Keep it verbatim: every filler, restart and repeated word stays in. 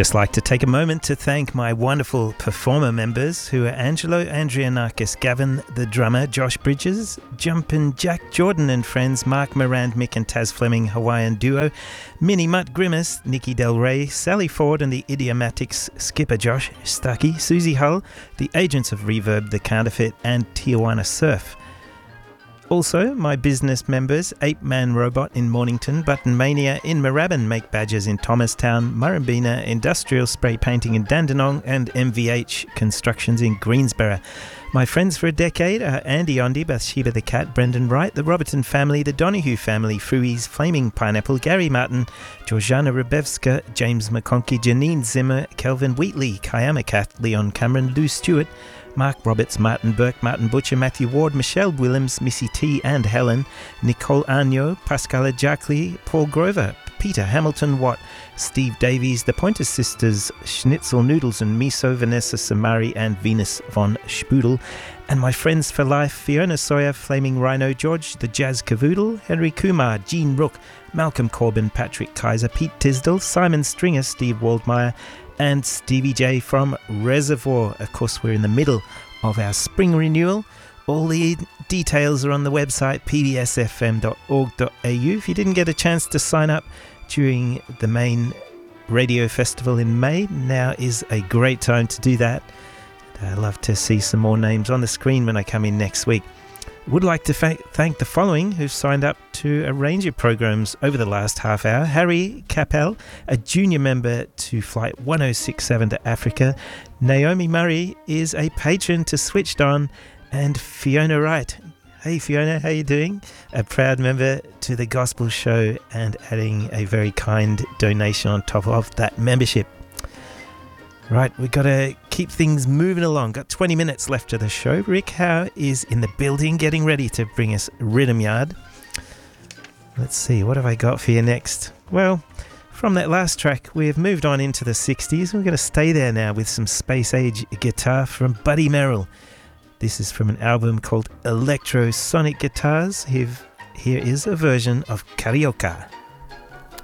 Just like to take a moment to thank my wonderful performer members who are Angelo Andrianakis, Gavin the drummer, Josh Bridges, Jumpin' Jack Jordan and friends, Mark Morand, Mick and Taz Fleming Hawaiian duo, Minnie Mutt Grimace, Nikki Del Rey, Sally Ford and the Idiomatics, Skipper Josh Stuckey, Susie Hull, the Agents of Reverb, The Counterfeit and Tijuana Surf. Also, my business members, Ape Man Robot in Mornington, Button Mania in Moorabbin, Make Badges in Thomastown, Murrumbina Industrial Spray Painting in Dandenong, and M V H Constructions in Greensboro. My friends for a decade are Andy Ondi, Bathsheba the Cat, Brendan Wright, the Robertson family, the Donahue family, Fruies, Flaming Pineapple, Gary Martin, Georgiana Rebevska, James McConkey, Janine Zimmer, Kelvin Wheatley, Kayama Kath, Leon Cameron, Lou Stewart, Mark Roberts, Martin Burke, Martin Butcher, Matthew Ward, Michelle Willems, Missy T and Helen, Nicole Agno, Pascala Jackley, Paul Grover, Peter Hamilton Watt, Steve Davies, the Pointer Sisters, Schnitzel Noodles and Miso, Vanessa Samari and Venus von Spudel, and my friends for life, Fiona Sawyer, Flaming Rhino, George, the Jazz Cavoodle, Henry Kumar, Jean Rook, Malcolm Corbin, Patrick Kaiser, Pete Tisdall, Simon Stringer, Steve Waldmeyer, and Stevie J from Reservoir. Of course, we're in the middle of our spring renewal. All the details are on the website p b s f m dot org dot a u. If you didn't get a chance to sign up during the main radio festival in May, now is a great time to do that. I'd love to see some more names on the screen when I come in next week. Would like to fa- thank the following who've signed up to a range of programs over the last half hour. Harry Capel, a junior member to Flight one oh six seven to Africa. Naomi Murray is a patron to Switched On. And Fiona Wright. Hey Fiona, how you doing? A proud member to the Gospel Show and adding a very kind donation on top of that membership. Right, we've got to keep things moving along. Got twenty minutes left of the show. Rick Howe is in the building getting ready to bring us Rhythm Yard. Let's see, what have I got for you next? Well, from that last track, we have moved on into the sixties. We're going to stay there now with some space age guitar from Buddy Merrill. This is from an album called Electro Sonic Guitars. Here is a version of Carioca.